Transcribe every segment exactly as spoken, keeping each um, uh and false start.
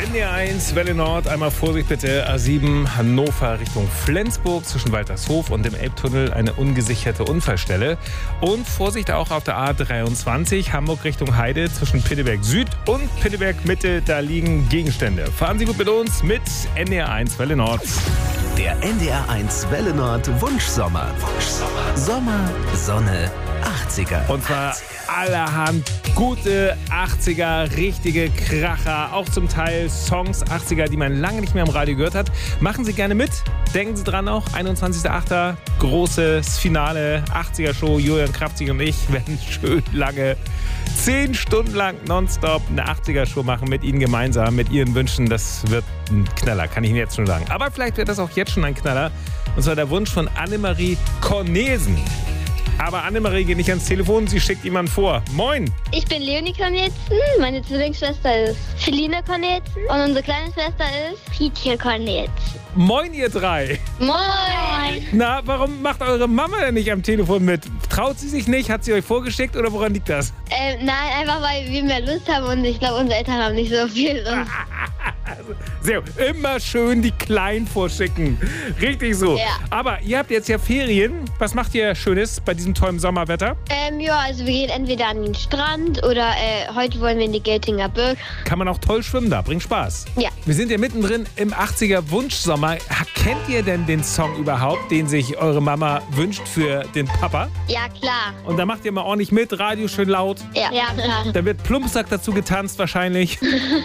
N D R eins, Welle Nord, einmal Vorsicht bitte, A sieben, Hannover Richtung Flensburg, zwischen Waltershof und dem Elbtunnel eine ungesicherte Unfallstelle. Und Vorsicht auch auf der A dreiundzwanzig, Hamburg Richtung Heide, zwischen Pitteberg Süd und Pitteberg Mitte, da liegen Gegenstände. Fahren Sie gut mit uns mit N D R eins, Welle Nord. Der N D R eins Welle Nord Wunschsommer. Wunschsommer. Sommer, Sonne, achtziger. Und zwar allerhand gute achtziger, richtige Kracher. Auch zum Teil Songs achtziger, die man lange nicht mehr im Radio gehört hat. Machen Sie gerne mit. Denken Sie dran auch, einundzwanzigster achter großes Finale, achtziger-Show. Julian Krapzig und ich werden schön lange, zehn Stunden lang nonstop eine achtziger-Show machen mit Ihnen gemeinsam, mit Ihren Wünschen. Das wird ein Knaller, kann ich Ihnen jetzt schon sagen. Aber vielleicht wird das auch jetzt schon ein Knaller. Und zwar der Wunsch von Annemarie Cornesen. Aber Annemarie geht nicht ans Telefon, sie schickt jemanden vor. Moin! Ich bin Leonie Cornelitzen, meine Zwillingsschwester ist Felina Cornelitzen und unsere kleine Schwester ist Fietje Cornelitzen. Moin, ihr drei! Moin! Na, warum macht eure Mama denn nicht am Telefon mit? Traut sie sich nicht? Hat sie euch vorgeschickt oder woran liegt das? Ähm, nein, einfach weil wir mehr Lust haben und ich glaube, unsere Eltern haben nicht so viel Lust. Sehr, immer schön die Kleinen vorschicken. Richtig so. Ja. Aber ihr habt jetzt ja Ferien. Was macht ihr Schönes bei diesem tollen Sommerwetter? Ähm, ja, also wir gehen entweder an den Strand oder äh, heute wollen wir in die Geltinger Burg. Kann man auch toll schwimmen da, bringt Spaß. Ja. Wir sind ja mittendrin im achtziger Wunschsommer. Kennt ihr denn den Song überhaupt, den sich eure Mama wünscht für den Papa? Ja, klar. Und da macht ihr mal ordentlich mit, Radio schön laut. Ja, ja klar. Da wird Plumpsack dazu getanzt wahrscheinlich.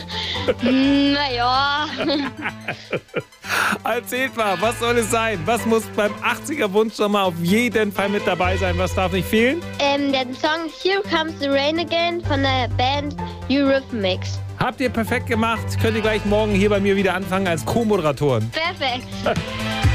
Naja. Erzählt mal, was soll es sein? Was muss beim achtziger Wunschsommer auf jeden Fall mit dabei sein? Was darf nicht fehlen? ähm, der Song Here Comes the Rain Again von der Band Eurythmics. Habt ihr perfekt gemacht. Könnt ihr gleich morgen hier bei mir wieder anfangen als Co-Moderatoren. Perfekt.